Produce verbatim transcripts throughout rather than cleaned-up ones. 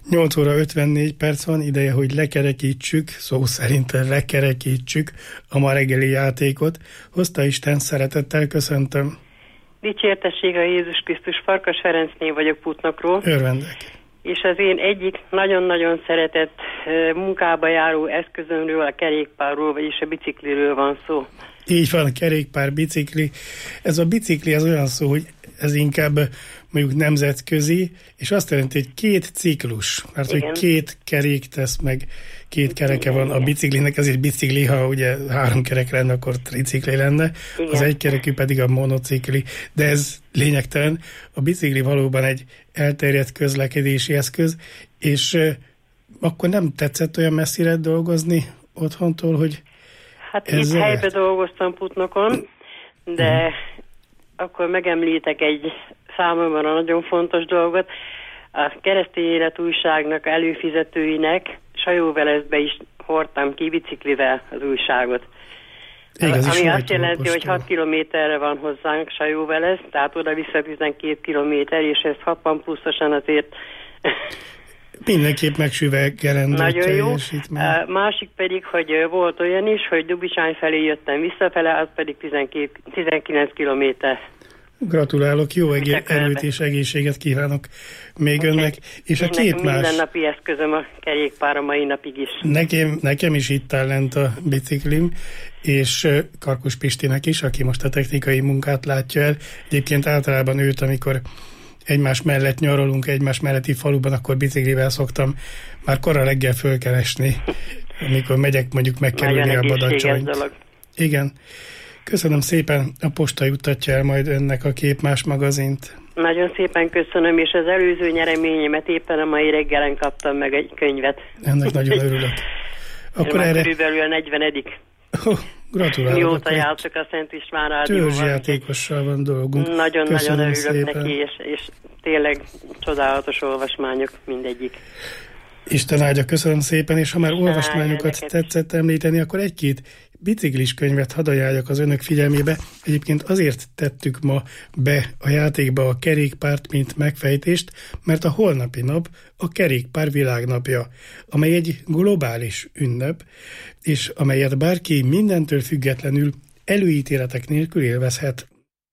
nyolc óra ötvennégy perc van, ideje, hogy lekerekítsük, szó szerint lekerekítsük a ma reggeli játékot. Hozta Isten, szeretettel köszöntöm. Dicsértessége a Jézus Krisztus, Farkas Ferencné vagyok Putnakról. Örvendek. És az én egyik nagyon-nagyon szeretett munkába járó eszközömről, a kerékpárról, vagyis a bicikliről van szó. Így van, kerékpár, bicikli. Ez a bicikli az olyan szó, hogy ez inkább mondjuk nemzetközi, és azt jelenti, hogy két ciklus, mert igen, hogy két kerék tesz meg, két kereke van a biciklinek, ezért bicikli, ha ugye három kerek lenne, akkor tricikli lenne, igen, az egykerekű pedig a monocikli, de ez lényegtelen. A bicikli valóban egy elterjedt közlekedési eszköz, és euh, akkor nem tetszett olyan messzire dolgozni otthontól, hogy hát itt helyben dolgoztam Putnokon, de uh-huh. akkor megemlítek egy számomra nagyon fontos dolgot. A Keresztény Élet újságnak előfizetőinek Sajóveleszbe is hordtam ki biciklivel az újságot. Igaz, ami azt jelenti, hogy hat kilométerre van hozzánk Sajóvelesz, tehát oda-vissza tizenkét kilométer, és ez hatvan pluszosan azért... Mindenképp megsüvegelendő nagyon jó. A másik pedig, hogy volt olyan is, hogy Dubicsány felé jöttem visszafele, az pedig tizenkét, tizenkilenc kilométer. Gratulálok, jó egé- erőt és egészséget kívánok még okay. önnek. És a két más... mindennapi eszközöm a kerékpár a mai napig is. Nekem, nekem is itt áll lent a biciklim, és Karkus Pistinek is, aki most a technikai munkát látja el. Egyébként általában őt, amikor egymás mellett nyaralunk, egymás melletti faluban, akkor biciklivel szoktam már kora reggel fölkeresni, amikor megyek mondjuk megkerülni a Badacsonyt. Igen. Köszönöm szépen, a posta juttatja el majd önnek a Képmás magazint. Nagyon szépen köszönöm, és az előző nyereményemet éppen a mai reggelen kaptam meg egy könyvet. Ennek nagyon örülök. Akkor erre... körülbelül a negyvenedik. Oh, gratulálok. Mióta játszok a Szent István Rádióban. Törzsjátékossal van dolgunk. Nagyon-nagyon örülök szépen neki, és, és tényleg csodálatos olvasmányok mindegyik. Isten áldja, köszönöm szépen, és ha már Isten olvasmányokat tetszett említeni, akkor egy-két biciklis könyvet hadd ajánljak az önök figyelmébe. Egyébként azért tettük ma be a játékba a kerékpárt, mint megfejtést, mert a holnapi nap a kerékpár világnapja, amely egy globális ünnep, és amelyet bárki mindentől függetlenül előítéletek nélkül élvezhet.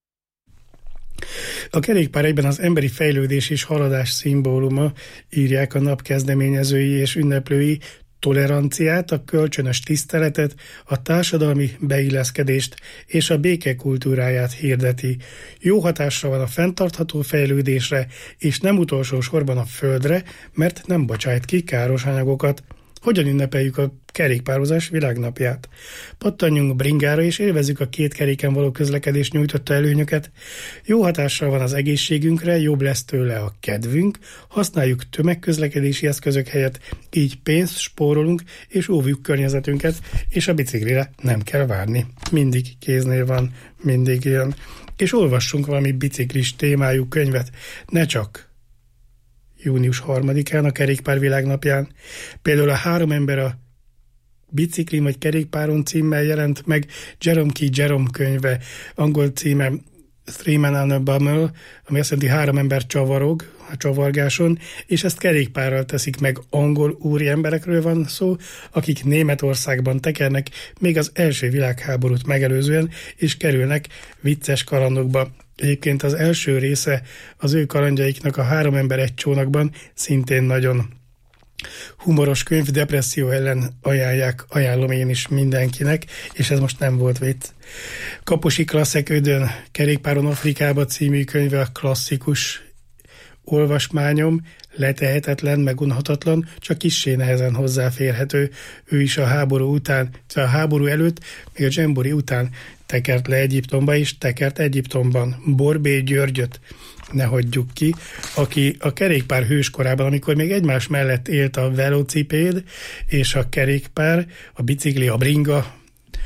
A kerékpár egyben az emberi fejlődés és haladás szimbóluma, írják a nap kezdeményezői és ünneplői, toleranciát, a kölcsönös tiszteletet, a társadalmi beilleszkedést és a béke kultúráját hirdeti. Jó hatásra van a fenntartható fejlődésre, és nem utolsó sorban a földre, mert nem bocsájt ki káros anyagokat. Hogyan ünnepeljük a kerékpározás világnapját? Pattanjunk bringára és élvezzük a két keréken való közlekedés nyújtotta előnyöket. Jó hatással van az egészségünkre, jobb lesz tőle a kedvünk, használjuk tömegközlekedési eszközök helyett, így pénzt spórolunk és óvjuk környezetünket, és a biciklire nem kell várni. Mindig kéznél van, mindig jön. És olvassunk valami biciklis témájú könyvet, ne csak június harmadikán, a kerékpár világnapján. Például a Három ember a biciklin vagy kerékpáron címmel jelent meg Jerome Key Jerome könyve, angol címe Three Men on a Bummel, ami azt jelenti három ember csavarog a csavargáson, és ezt kerékpárral teszik meg. Angol úri emberekről van szó, akik Németországban tekernek még az első világháborút megelőzően, és kerülnek vicces kalandokba. Egyébként az első része az ő kalandjaiknak, a Három ember egy csónakban, szintén nagyon humoros könyv, depresszió ellen ajánlják, ajánlom én is mindenkinek, és ez most nem volt vicc. Kaposi Klaszek Ödön kerékpáron Afrikába című könyve a klasszikus olvasmányom, letehetetlen, megunhatatlan, csak kissé nehezen hozzáférhető. Ő is a háború után, a háború előtt, még a dzsembori után tekert le Egyiptomba, és tekert Egyiptomban. Borbély Györgyöt ne hagyjuk ki, aki a kerékpár hőskorában, amikor még egymás mellett élt a velocipéd és a kerékpár, a bicikli, a bringa,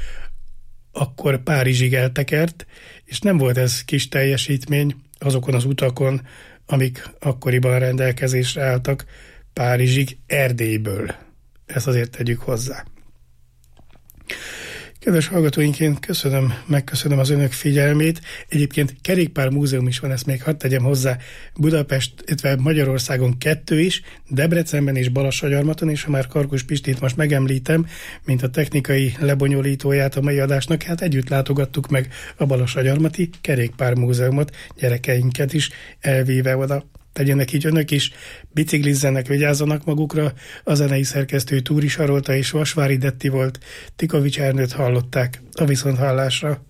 akkor Párizsig eltekert, és nem volt ez kis teljesítmény azokon az utakon, amik akkoriban rendelkezésre álltak, Párizsig Erdélyből. Ezt azért tegyük hozzá. Kedves hallgatóink, én köszönöm, megköszönöm az önök figyelmét. Egyébként kerékpármúzeum is van, ezt még hadd tegyem hozzá. Budapest, illetve Magyarországon kettő is, Debrecenben és Balassagyarmaton, és ha már Karkus Pistit most megemlítem, mint a technikai lebonyolítóját a mai adásnak, hát együtt látogattuk meg a Balassagyarmati kerékpármúzeumot, gyerekeinket is elvéve oda. Tegyenek így önök is, biciklizzenek, vigyázzanak magukra. A zenei szerkesztő Túri Sarolta és Vasvári Detti volt, Tikovics Ernőt hallották. A viszonthallásra.